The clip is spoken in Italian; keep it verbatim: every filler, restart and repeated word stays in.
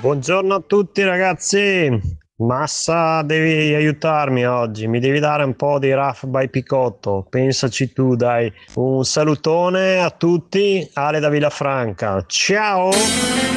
Buongiorno a tutti ragazzi. Massa, devi aiutarmi oggi, mi devi dare un po' di Raf by Picotto, pensaci tu, dai. Un salutone a tutti, Ale da Villafranca. Ciao!